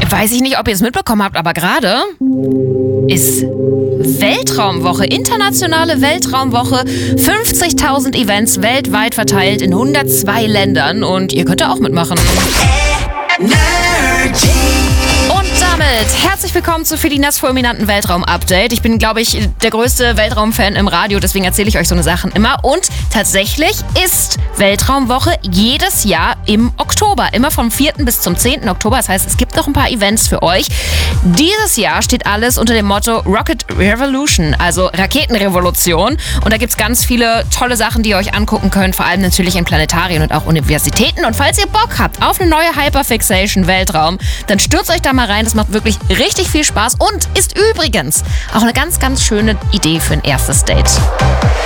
Weiß ich nicht, ob ihr es mitbekommen habt, aber gerade ist Weltraumwoche, internationale Weltraumwoche, 50.000 Events weltweit verteilt in 102 Ländern und ihr könnt da auch mitmachen. Und damit herzlich willkommen zu Felinas fulminanten Weltraum-Update. Ich bin, glaube ich, der größte Weltraumfan im Radio, deswegen erzähle ich euch so eine Sachen immer. Und tatsächlich ist Weltraumwoche jedes Jahr im Oktober, immer vom 4. bis zum 10. Oktober. Das heißt, es gibt noch ein paar Events für euch. Dieses Jahr steht alles unter dem Motto Rocket Revolution, also Raketenrevolution. Und da gibt es ganz viele tolle Sachen, die ihr euch angucken könnt, vor allem natürlich in Planetarien und auch Universitäten. Und falls ihr Bock habt auf eine neue Hyperfixation Weltraum, dann stürzt euch da mal rein. Das macht wirklich richtig viel Spaß und ist übrigens auch eine ganz, ganz schöne Idee für ein erstes Date.